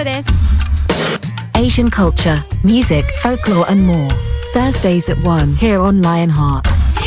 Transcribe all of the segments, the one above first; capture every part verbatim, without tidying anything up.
トです。 Asian culture, music, folklore and more. Thursdays at one here on Lionheart.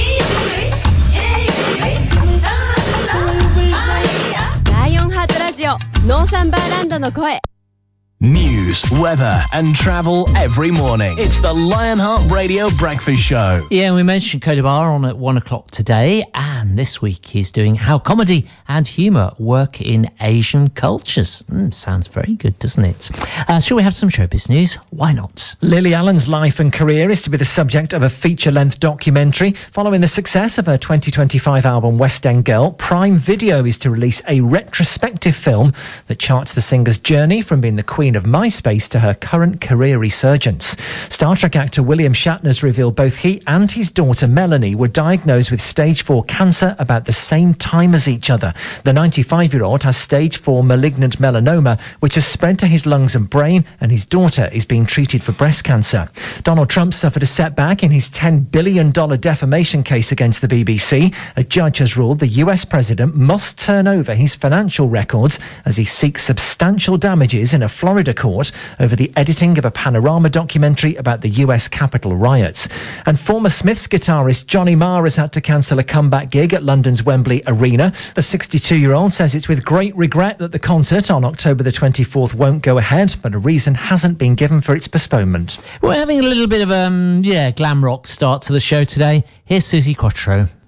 ライオンハートラジオ、ノーサンバーランドの声。 News, weather and travel every morning. It's the Lionheart Radio Breakfast Show. Yeah, we mentioned Kodabar on at one o'clock today, and this week he's doing how comedy and humour work in Asian cultures. Mm, sounds very good, doesn't it? Uh, shall we have some showbiz news? Why not? Lily Allen's life and career is to be the subject of a feature-length documentary. Following the success of her twenty twenty-five album West End Girl, Prime Video is to release a retrospective film that charts the singer's journey from being the queen of MySpace to her current career resurgence. Star Trek actor William Shatner's revealed both he and his daughter Melanie were diagnosed with stage four cancer about the same time as each other. The ninety-five-year-old has stage four malignant melanoma, which has spread to his lungs and brain, and his daughter is being treated for breast cancer. Donald Trump suffered a setback in his ten billion dollars defamation case against the B B C. A judge has ruled the U S president must turn over his financial records as he seeks substantial damages in a Florida court over the editing of a Panorama documentary about the U S Capitol riots. And former Smiths guitarist Johnny Marr has had to cancel a comeback gig at London's Wembley Arena. The sixty-two-year-old says it's with great regret that the concert on October the twenty-fourth won't go ahead, but a reason hasn't been given for its postponement. We're having a little bit of um yeah glam rock start to the show today. Here's Susie Quattro.